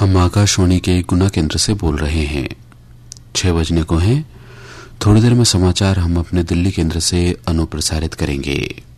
हम आकाशवाणी के गुना केंद्र से बोल रहे हैं। 6 बजने को हैं। थोड़ी देर में समाचार हम अपने दिल्ली केंद्र से अनुप्रसारित करेंगे।